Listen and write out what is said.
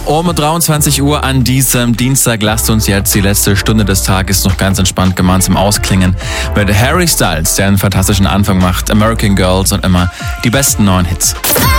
Um 23 Uhr an diesem Dienstag lasst uns jetzt die letzte Stunde des Tages noch ganz entspannt gemeinsam ausklingen mit Harry Styles, der einen fantastischen Anfang macht, American Girls und immer die besten neuen Hits.